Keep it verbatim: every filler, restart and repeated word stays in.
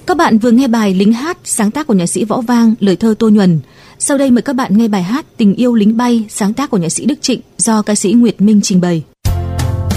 Các bạn vừa nghe bài Lính hát sáng tác của nhạc sĩ Võ Vang, lời thơ Tô Nhuần. Sau đây mời các bạn nghe bài hát Tình yêu lính bay sáng tác của nhạc sĩ Đức Trịnh do ca sĩ Nguyệt Minh trình bày.